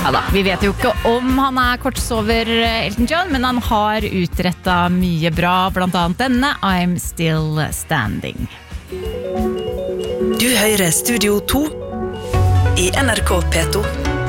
Ja da, vi vet jo ikke om han kortsover Elton John, men han har utrettet mye bra, blant annet denne I'm Still Standing. Du hører Studio 2 i NRK P2.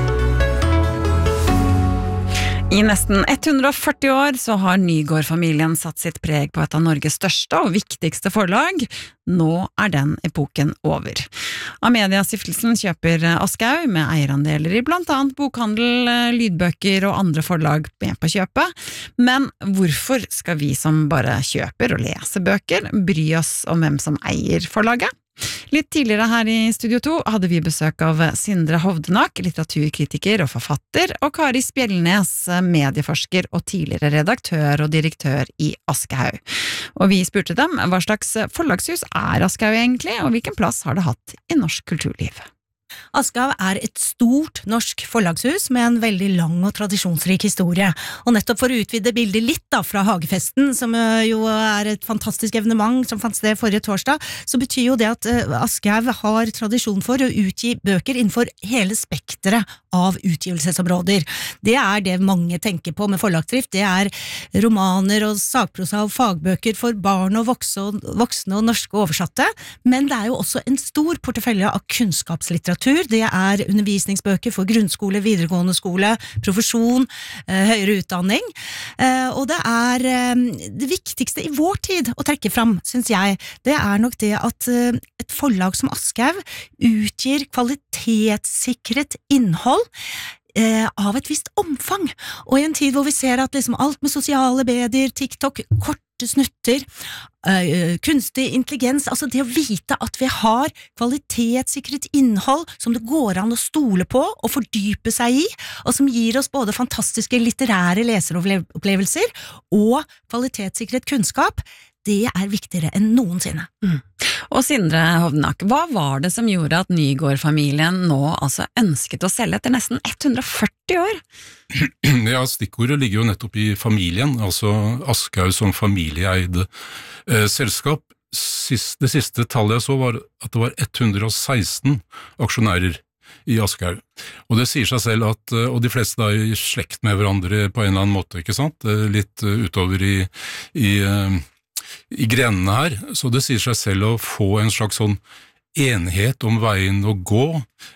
I nesten 140 år så har Nygård-familien satt sitt preg på et av Norges største og viktigste forlag. Nå den epoken over. Amedia-stiftelsen kjøper Aschehoug med eierandeler i blant annet bokhandel, lydbøker og andre forlag med på kjøpet. Men hvorfor skal vi som bare kjøper og leser bøker bry oss om hvem som eier forlaget? Litt tidligere her i Studio 2 hadde vi besøk av Sindre Hovdenak, litteraturkritiker og forfatter, og Kari Spjelnes, medieforsker og tidligere redaktør og direktør i Aschehoug. Og vi spurte dem hva slags forlagshus Aschehoug egentlig, og hvilken plass har det hatt i norsk kulturliv? Aschehoug et stort norsk forlagshus med en veldig lang og tradisjonsrik historie. Og nettopp for å utvide bildet litt da, fra Hagefesten, som jo et fantastisk evenement som fant sted forrige torsdag, så betyr jo det at Aschehoug har tradisjon for å utgi bøker innenfor hele spektret av utgivelsesområder. Det det mange tenker på med forlagsdrift. Det romaner og sakprosa og fagbøker for barn og voksne og norske oversatte, men det jo også en stor portefølje av kunnskapslitteratur. Det undervisningsbøker for grunnskole, videregående skole, profesjon, høyere utdanning. Og det det viktigste i vår tid å trekke fram, synes jeg, det nok det at et forlag som Aschehoug utgir kvalitetssikret innhold av et visst omfang. Og i en tid hvor vi ser at liksom alt med sosiale medier, TikTok, korte snutter, kunstig intelligens, altså det å vite at vi har kvalitetssikret innhold som det går an å stole på og fordype seg i, og som gir oss både fantastiske litterære leseropplevelser og kvalitetssikret kunnskap, det viktigere enn noensinne. Og Sindre Hovdenak, hva var det som gjorde at Nygård-familien nå altså ønsket å selge etter nesten 140 år? Ja, stikkordet ligger jo nettopp i familien, altså Aschehoug som familieeid selskap. Det siste tallet jeg så var at det var 116 aksjonærer i Aschehoug. Og det sier seg selv at, og de fleste i slekt med hverandre på en eller annen måte, ikke sant? Litt utover i grenene her, så det sier seg selv å få en slags sånn enhet om veien å gå,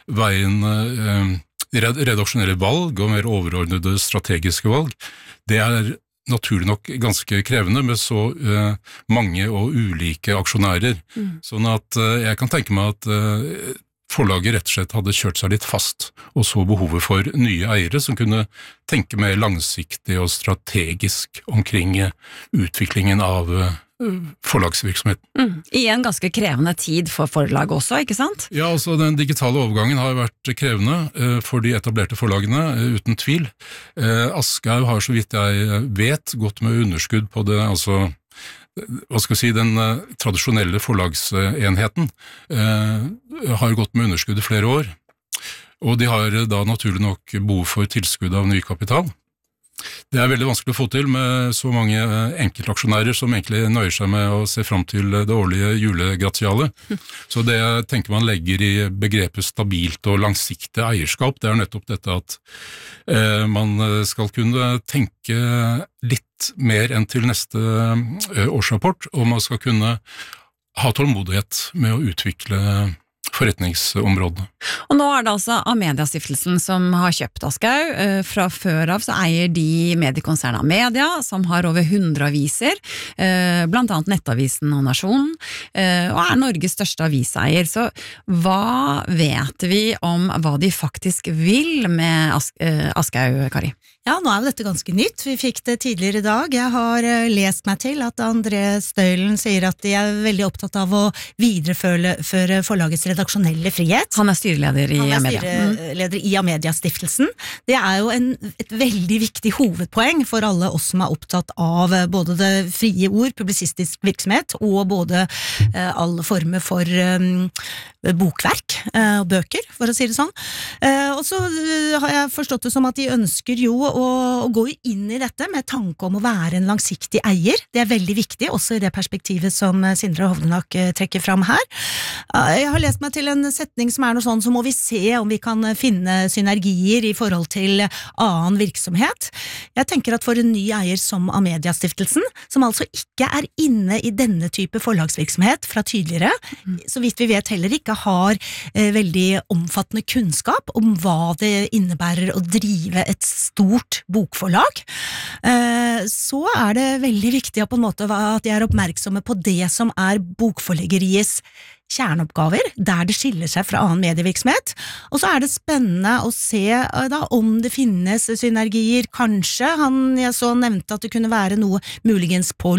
redaksjonelle valg og mer overordnede strategiske valg. Det naturlig nok ganske krevende med så mange og ulike aksjonærer. Sånn at jeg kan tenke meg at forlaget rett og slett hadde kjørt seg litt fast, og så behovet for nye eiere som kunne tenke mer langsiktig og strategisk omkring utviklingen av forlagsvirksomheten. I en ganske krevende tid for forlag også, ikke sant? Ja, altså den digitale overgangen har vært krevende for de etablerte forlagene, uten tvil. Aschehoug har, så vidt jeg vet, gått med underskudd på det, altså hva skal jeg si, den tradisjonelle forlagsenheten har gått med underskudd i flere år, og de har da naturlig nok behov for tilskudd av ny kapital. Det veldig vanskelig å få til med så mange enkeltaksjonærer som egentlig nøyer seg med å se fram til det årlige julegratialet. Så det jeg tenker man legger i begrepet stabilt og langsiktig eierskap, det nettopp dette at man skal kunne tenke litt mer enn til neste årsrapport, og man skal kunne ha tålmodighet med å utvikle forretningsområdene. Og nå det altså Amedia-stiftelsen som har kjøpt Aschehoug. Fra før av så eier de mediekonsernet Amedia, som har over 100 aviser, blant annet Nettavisen og Nasjonen, og Norges største aviseier. Så hva vet vi om hva de faktisk vil med Aschehoug, Kari? Ja, nå jo dette ganske nytt. Vi fikk det tidligere i dag. Jeg har lest meg til at André Støylen sier at de veldig opptatt av å videreføre forlagets redaksjonelle frihet. Han styreleder i Amedia. Han styreleder i Amedia-stiftelsen. Det jo et veldig viktig hovedpoeng for alle oss som opptatt av både det frie ord, publisistisk virksomhet, og både alle former for bokverk og bøker, for å si det sånn. Og så har jeg forstått det som at de ønsker jo å gå inn i dette med tanke om å være en langsiktig eier. Det veldig viktig, også i det perspektivet som Sindre Hovdenak trekker fram her. Jeg har lest meg til en setning som noe sånn, så må vi se om vi kan finne synergier i forhold til annen virksomhet. Jeg tenker at for en ny eier som Amedia-stiftelsen, som altså ikke inne i denne type forlagsvirksomhet fra tidligere, så vidt vi vet heller ikke har veldig omfattende kunnskap om hva det innebærer å drive et stort bokforlag, så det veldig viktig på en måte at de oppmerksomme på det som bokforleggeriets kjerneoppgaver, der det skiller seg fra annen medievirksomhet, og så det spennende å se da, om det finnes synergier, kanskje, jeg så nevnte at det kunne være noe muligens på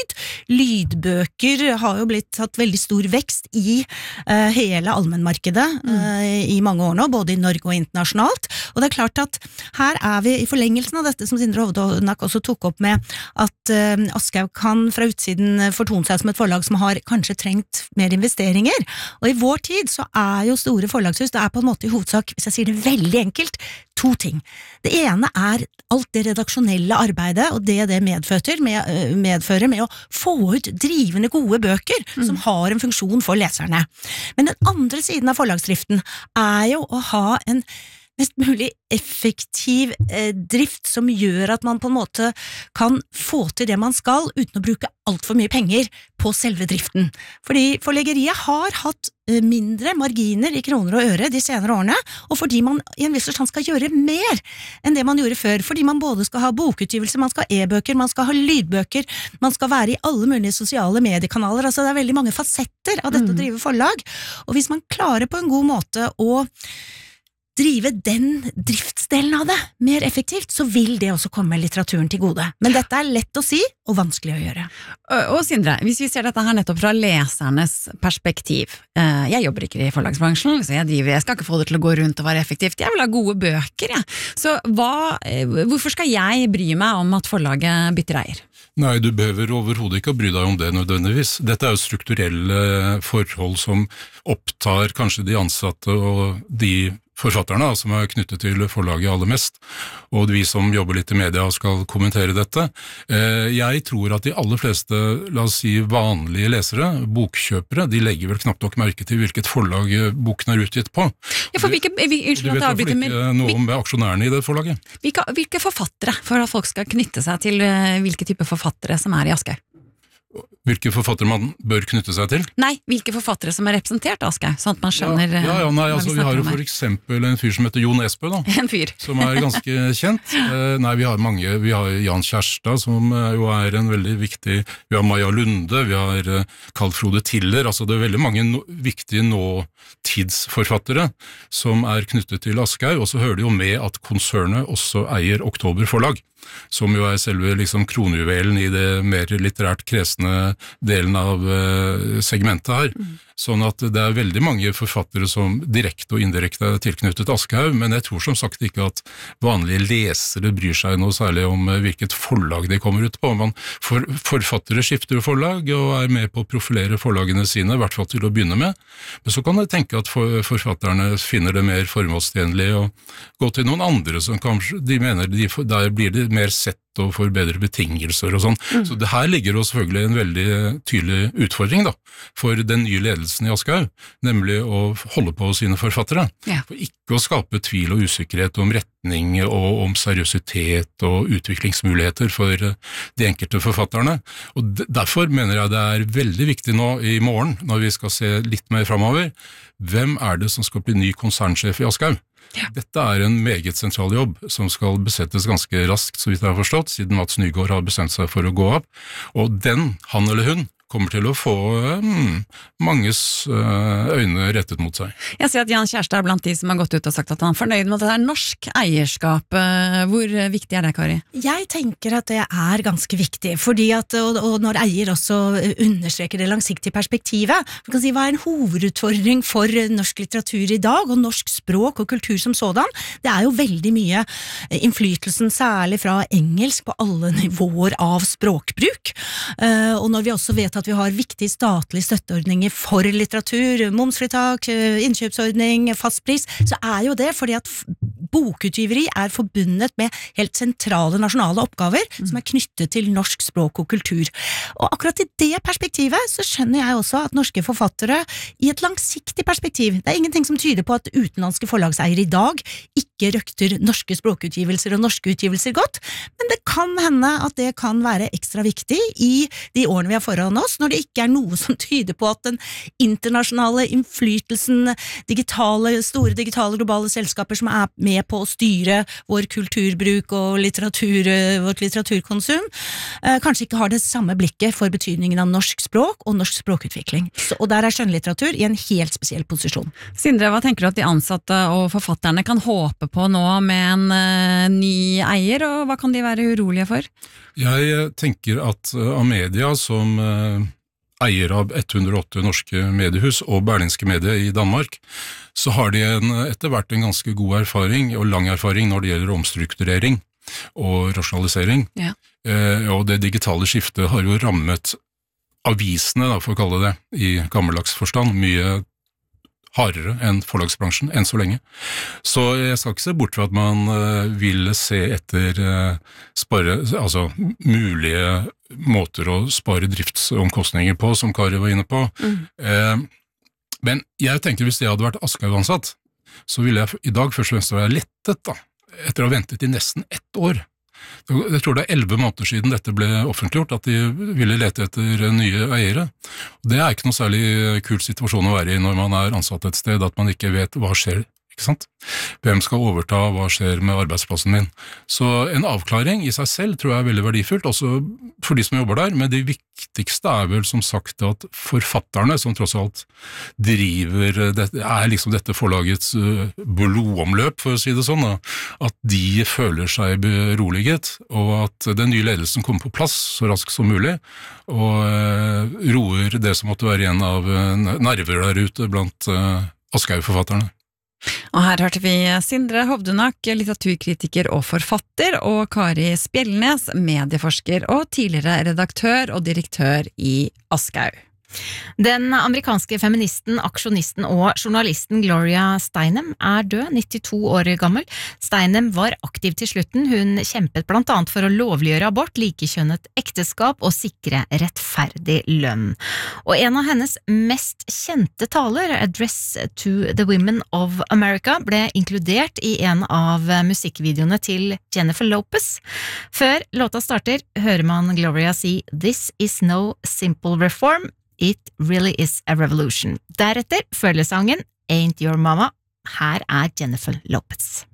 lydbøker har jo hatt veldig stor vekst i hele allmennmarkedet i mange år nå, både i Norge og internasjonalt, og det klart at her vi i forlengelsen av dette som Sindre Hovde også tok opp med, at Aschehoug kan fra utsiden fortone seg som et forlag som har kanskje trengt mer investering. Og i vår tid så jo store forlagshus, det på en måte i hovedsak, hvis jeg sier det veldig enkelt, 2 ting. Det ene alt det redaksjonelle arbeidet, og det medfører med å få ut drivende gode bøker, som har en funksjon for leserne. Men den andre siden av forlagsdriften jo å ha en mest mulig effektiv drift som gjør at man på en måte kan få til det man skal uten å bruke alt for mye penger på selve driften. Fordi forleggeriet har hatt mindre marginer i kroner og øre de senere årene, og fordi man i en viss forstand skal gjøre mer enn det man gjorde før, fordi man både skal ha bokutgivelse, man skal ha e-bøker, man skal ha lydbøker, man skal være i alle mulige sosiale mediekanaler, altså det veldig mange fasetter av dette å drive forlag, og hvis man klarer på en god måte å drive den driftsdelen av det mer effektivt, så vil det også komme litteraturen til gode. Men dette lett å si, og vanskelig å gjøre. Og Sindre, hvis vi ser dette her nettopp fra lesernes perspektiv, jeg jobber ikke i forlagsbransjen, så jeg skal ikke få det til å gå rundt og være effektivt, jeg vil ha gode bøker, Så hvorfor skal jeg bry meg om at forlaget bytter eier? Nei, du behøver overhodet ikke å bry deg om det nødvendigvis. Dette jo strukturelle forhold som opptar kanskje de ansatte og de forfatterne som knyttet til forlaget aller mest, og vi som jobber litt i media og skal kommentere dette. Jeg tror at de aller fleste, la oss si vanlige lesere, bokkjøpere, de legger vel knapt nok merke til hvilket forlag boken utgitt på. Ja, for du vet i hvert fall ikke noe om aksjonærene i det forlaget. Hvilke forfattere, for at folk skal knytte seg til hvilke type forfattere som i Aschehoug? Hvilke forfattere man bør knytte seg til? Nei, hvilke forfattere som representert Aschehoug, sånn at man skjønner vi har jo for eksempel en fyr som heter Jon Esbø, En fyr. som ganske kjent. Nei, vi har mange, vi har Jan Kjærstad, som jo en veldig viktig, vi har Maja Lunde, vi har Carl Frode Tiller, altså det veldig mange viktige nåtidsforfattere som knyttet til Aschehoug, og så hører det jo med at konsernet også eier Oktober Forlag, som jo selve liksom kronjuvelen i det mer litterært kresne delen av segmentet her. Sånn at det veldig mange forfattere som direkte og indirekte tilknyttet Aschehoug, men jeg tror som sagt ikke at vanlige lesere bryr seg noe særlig om hvilket forlag de kommer ut på. Forfattere skifter jo forlag og med på å profilere forlagene sine, i hvert fall til å begynne med. Men så kan jeg tenke at forfatterne finner det mer formålstjenlig å gå til noen andre som kanskje de mener der blir det mer sett og får bedre betingelser og sånn. Så det her ligger jo selvfølgelig en veldig tydelig utfordring da, for den nye ledelsen i Aschehoug, nemlig å holde på sine forfattere. Ja. For ikke å skape tvil og usikkerhet om retning og om seriøsitet og utviklingsmuligheter for de enkelte forfatterne. Og derfor mener jeg det veldig viktig nå i morgen, når vi skal se litt mer fremover, hvem det som skal bli ny konsernsjef i Aschehoug? Ja. Dette en meget sentral jobb som skal besettes ganske raskt, så vidt jeg har forstått, siden Mats Nygaard har bestemt seg for å gå opp. Og han eller hun kommer til å få manges øyne rettet mot seg. Jeg ser at Jan Kjærstad blant de som har gått ut og sagt at han fornøyd med at det norsk eierskap. Hvor viktig det, Kari? Jeg tenker at det ganske viktig, fordi at, og når eier også understreker det langsiktige perspektivet, du kan si hva en hovedutfordring for norsk litteratur i dag, og norsk språk og kultur som sådan, det jo veldig mye innflytelsen, særlig fra engelsk på alle nivåer av språkbruk, og når vi også vet at vi har viktige statlige støtteordninger for litteratur, momsfritak, innkjøpsordning, fastpris, så jo det fordi at bokutgiveri er forbundet med helt sentrale nasjonale oppgaver som er knyttet til norsk språk og kultur. Og akkurat i det perspektivet så skjønner jeg også at norske forfattere i et langsiktig perspektiv, det er ingenting som tyder på at utenlandske forlagseiere i dag ikke røkter norske språkutgivelser og norske utgivelser godt, men det kan hende at det kan være ekstra viktig i de årene vi har foran oss, når det ikke er noe som tyder på at den internasjonale innflytelsen, store digitale globale selskaper som er med på å styre vår kulturbruk og vårt litteraturkonsum, kanskje ikke har det samme blikket for betydningen av norsk språk og norsk språkutvikling. Og der er skjønnlitteratur i en helt spesiell posisjon. Sindre, hva tenker du at de ansatte og forfatterne kan håpe på nå med en ny eier, og hva kan de være urolige for? Jeg tenker at Amedia, som eier av 108 norske mediehus og Berlingske Medie i Danmark, så har de etter hvert en ganske god erfaring og lang erfaring når det gjelder omstrukturering og rasjonalisering. Ja. Og det digitale skiftet har jo rammet avisene, for å kalle det, i gammeldags forstand, mye hardere enn forlagsbransjen, enn så lenge. Så jeg skal ikke se bort fra at man vil se etter mulige måter å spare driftsomkostninger på, som Kari var inne på. Men jeg tenker hvis jeg hadde vært Aschehoug-ansatt, så ville jeg i dag først og fremst være lettet, da, etter å ha ventet i nesten 1 år. Jeg tror det er 11 måneder siden dette ble offentliggjort, at de ville lete etter nye eiere. Det er ikke noe særlig kul situasjon å være i når man er ansatt et sted, at man ikke vet hva skjer, ikke sant? Hvem skal overta, hva skjer med arbeidsplassen min? Så en avklaring i seg selv tror jeg er veldig verdifullt, også for de som jobber der, men det viktigste er vel som sagt at forfatterne, som tross alt driver, er liksom dette forlagets blodomløp, for å si det sånn, at de føler seg beroliget, og at den nye ledelsen kommer på plass så raskt som mulig, og roer det som måtte være igjen av nerver der ute blant Aschehoug-forfatterne. Og her hørte vi Sindre Hovdenak, litteraturkritiker og forfatter, og Kari Spjelnes, medieforsker og tidligere redaktør og direktør i Aschehoug. Den amerikanske feministen, aksjonisten og journalisten Gloria Steinem er død, 92 år gammel. Steinem var aktiv til slutten. Hun kjempet blant annet for å lovliggjøre abort, likekjønnet ekteskap og sikre rettferdig lønn. Og en av hennes mest kjente taler, Address to the Women of America, ble inkludert i en av musikkvideoene til Jennifer Lopez. Før låta starter, hører man Gloria si «This is no simple reform. It really is a revolution». Deretter følger sangen «Ain't Your Mama». Her er Jennifer Lopez.